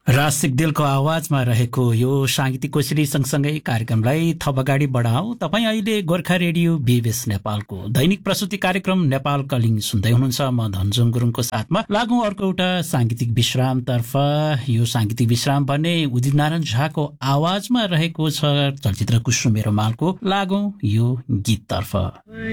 रासिक दिलको आवाजमा रहेको यो साङ्गीतिक कोसेली सँगसँगै कार्यक्रमलाई थप अगाडि बढाऊ। तपाईँ अहिले गोर्खा रेडियो बीबीएस नेपालको दैनिक प्रस्तुति कार्यक्रम नेपाल कलिङ सुन्दै हुनुहुन्छ। म धनजुङ गुरुङको साथमा लागौं अर्को एउटा साङ्गीतिक विश्रामतर्फ। यो साङ्गीतिक विश्राम भने उदित नारायण झाको आवाजमा रहेको छ चलचित्र कुसुम मेरो मालको। लागौं यो गीततर्फ।